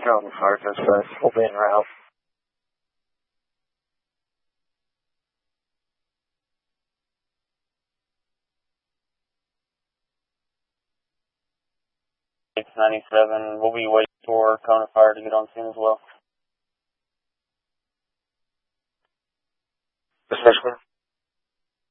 Calvin Fire Dispatch. We'll be en route. $697. We'll be waiting for Kona Fire to get on scene as well. Dispatch.